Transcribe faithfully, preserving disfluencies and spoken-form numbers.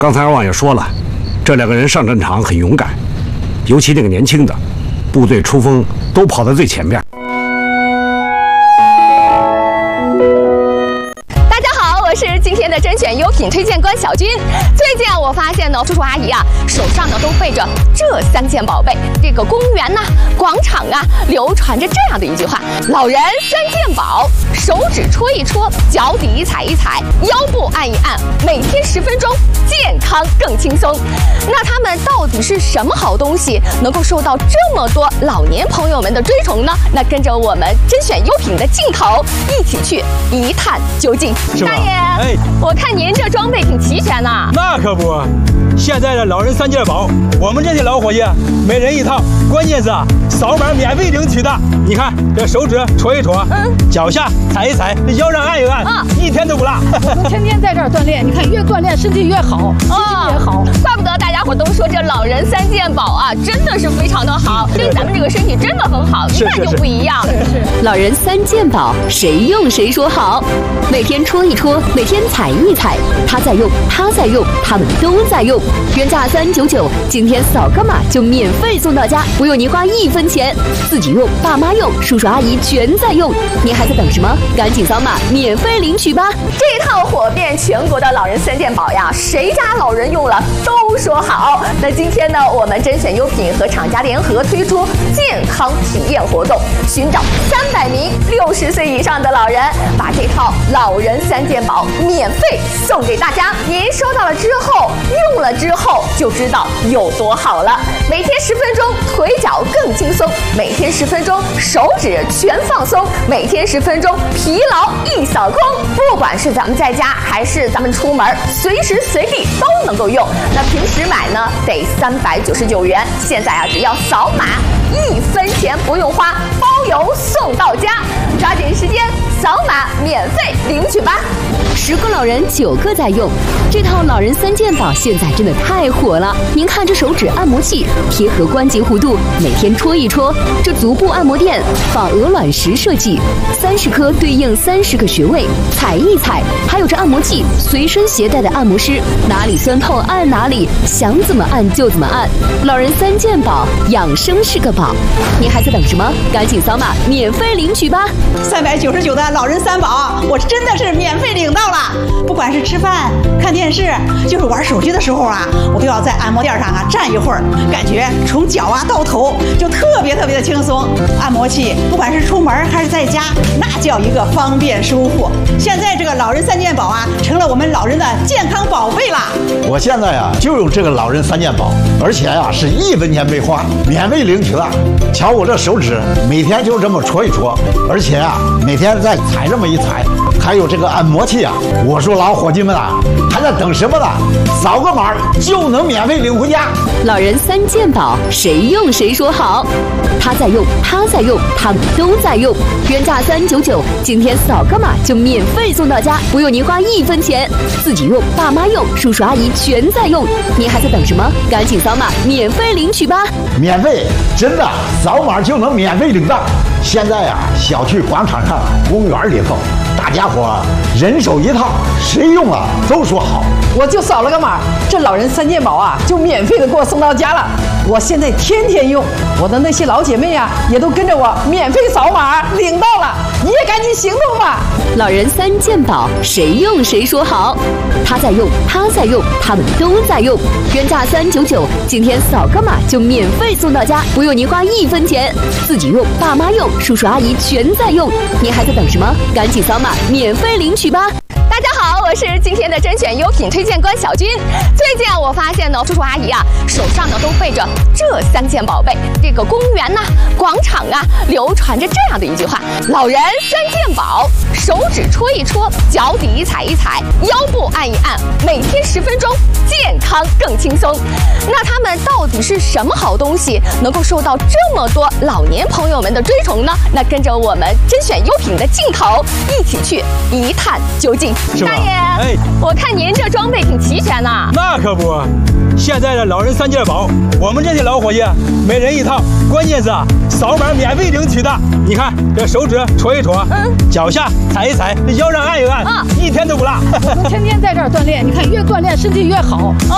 刚才二旺也说了，这两个人上战场很勇敢，尤其那个年轻的，部队出风都跑在最前边。 大家好，我是今天的甄选优品推荐官小军。最近啊，我发现呢，叔叔阿姨啊手上呢都背着这三件宝贝。这个公园呐、广场啊，流传着这样的一句话：老人三件宝，手指戳一戳，脚底踩一踩，腰部按一按，每天十分钟，健康更轻松。那他们到底是什么好东西，能够受到这么多老年朋友们的追崇呢？那跟着我们甄选优品的镜头，一起去一探究竟。大爷，哎，我看您这装备挺齐全呐。 那可不，现在的老人三件宝，我们这些老伙计每人一套，关键是啊，扫码免费领取的。你看这手指戳一戳，嗯，脚下踩一踩，腰上按一按，啊，一天都不落。 我们天天在这儿锻炼，你看越锻炼身体越好，心情也好。 怪不得大家伙都说这老人三件宝啊，真的是非常的好，对咱们这个身体真的很好，一看就不一样。 是老人三件宝，谁用谁说好。每天戳一戳，每天踩一踩，他在用，他在用，他们都在用。原价三九九，今天扫个码就免费送到家，不用你花一分钱。自己用，爸妈用，叔叔阿姨全在用，你还在等什么？赶紧扫码免费领取吧！ 这套火遍全国的老人三件宝呀，谁家老人用了都说好。那今天呢，我们甄选优品和厂家联合推出健康体验活动，寻找三百名六十岁以上的老人，把这套老人三件宝免费送给大家。您收到了之后，用了之后就知道有多好了。每天十分钟，腿脚更轻松；每天十分钟，手指全放松；每天十分钟，疲劳一扫空。不管是咱们在家还是咱们出门，随时随地都能够用。那平时买呢得三百九十九元，现在啊只要扫码，一分钱不用花，包邮送到家。抓紧时间扫码免费领取吧！ 十个老人九个在用，这套老人三件宝现在真的太火了。您看这手指按摩器贴合关节弧度，每天戳一戳；这足部按摩垫仿鹅卵石设计，三十颗对应三十个穴位，踩一踩。还有这按摩器随身携带的按摩师，哪里酸痛按哪里，想怎么按就怎么按。老人三件宝，养生是个宝。您还在等什么？赶紧扫码免费领取吧！ 三百九十九的老人三宝，我真的是免费领到了。不管是吃饭、看电视，就是玩手机的时候啊，我都要在按摩垫上啊站一会儿，感觉从脚啊到头就特别特别的轻松。按摩器不管是出门还是在家，那叫一个方便舒服。现在这个老人三件宝啊，成了我们老人的健康宝贝了。 我现在呀、啊、就用这个老人三件宝，而且呀、啊、是一分钱没花，免费领取了。瞧我这手指，每天就这么戳一戳，而且啊每天再踩这么一踩，还有这个按摩器啊。我说老伙计们啊，还在等什么呢？扫个码就能免费领回家。 老人三件宝，谁用谁说好。他在用，他在用，他们都在用。原价三九九，今天扫个码就免费送到家，不用您花一分钱。自己用，爸妈用，叔叔阿姨全在用，您还在等什么？赶紧扫码免费领取吧！ 免费，真的，扫码就能免费领到。现在啊，小区广场上、公园里头，大家伙人手一套，谁用了都说好。 我就扫了个码，这老人三件宝啊，就免费的给我送到家了。我现在天天用，我的那些老姐妹啊，也都跟着我免费扫码领到了。你也赶紧行动吧！ 老人三件宝，谁用谁说好。他在用，他在用，他们都在用。原价三九九，今天扫个码就免费送到家，不用您花一分钱。自己用，爸妈用，叔叔阿姨全在用，您还在等什么？赶紧扫码免费领取吧！ 大家好，我是今天的甄选优品推荐官小军。最近啊，我发现呢，叔叔阿姨啊手上呢都背着这三件宝贝。这个公园呐、广场啊，流传着这样的一句话：老人三件宝，手指戳一戳，脚底踩一踩，腰部按一按，每天十分钟，健康更轻松。那他们到底是什么好东西，能够受到这么多老年朋友们的追崇呢？那跟着我们甄选优品的镜头，一起去一探究竟。大爷，哎，我看您这装备挺齐全呐。 那可不，现在的老人三件宝，我们这些老伙计每人一套，关键是啊扫码免费领取的。你看这手指戳一戳，嗯，脚下踩一踩，腰上按一按，啊，一天都不落。 我们天天在这儿锻炼，你看越锻炼身体越好。